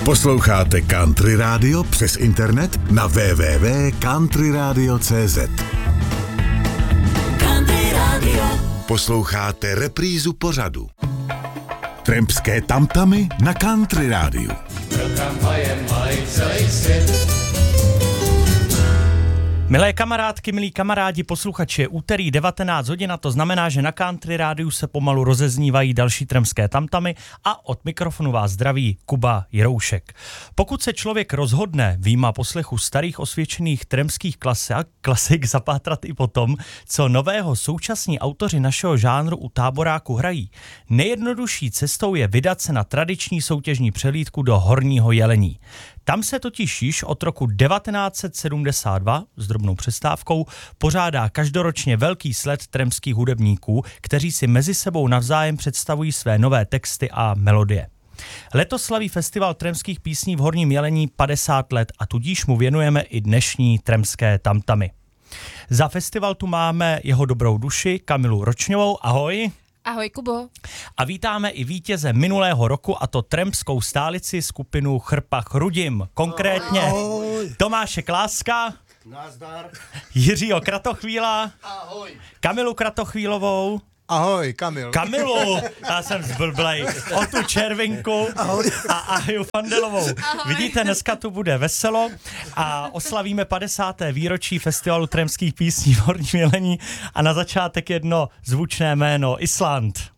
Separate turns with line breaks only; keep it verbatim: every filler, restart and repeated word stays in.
Posloucháte Country Radio přes internet na w w w tečka country radio tečka c z. Country Radio. Posloucháte reprízu pořadu Trampské tamtamy na Country Rádiu.
Milé kamarádky, milí kamarádi, posluchači, úterý devatenáct hodin, a to znamená, že na Country Rádiu se pomalu rozeznívají další trampské tamtamy a od mikrofonu vás zdraví Kuba Jiroušek. Pokud se člověk rozhodne výjima poslechu starých osvědčených trampských klasik, klasik zapátrat i potom, co nového současní autoři našeho žánru u táboráku hrají, nejjednodušší cestou je vydat se na tradiční soutěžní přehlídku do Horního Jelení. Tam se totiž již od roku devatenáct set sedmdesát dva s drobnou přestávkou pořádá každoročně velký sled trampských hudebníků, kteří si mezi sebou navzájem představují své nové texty a melodie. Letos slaví festival trampských písní v Horním Jelení padesát let a tudíž mu věnujeme i dnešní trampské tamtamy. Za festival tu máme jeho dobrou duši Kamilu Ročňovou. Ahoj.
Ahoj, Kubo.
A vítáme i vítěze minulého roku, a to trampskou stálici skupinu Chrpach Rudim. Konkrétně ahoj. Tomáše Kláska.
Nazdar.
Jiřího Kratochvíla.
Ahoj.
Kamilu Kratochvílovou.
Ahoj, Kamil.
Kamilu, já jsem zblblej. O tu Červinku. Ahoj. A Ahiju Fandelovou. Ahoj. Vidíte, dneska tu bude veselo a oslavíme padesáté výročí festivalu trampských písní v Horním Jelení a na začátek jedno zvučné jméno Island.